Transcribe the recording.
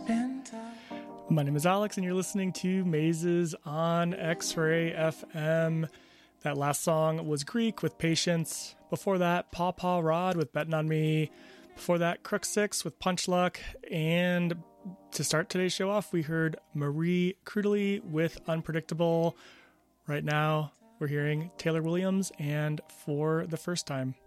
My name is Alex, and you're listening to Mazes on X-Ray FM. That last song was Greek with Patience. Before that, Paw Paw Rod with Bettin' on Me. Before that, Crook 6 with Punch Luck. And to start today's show off, we heard Marie Crudely with Unpredictable. Right now, we're hearing Taylor Williams and For the First Time.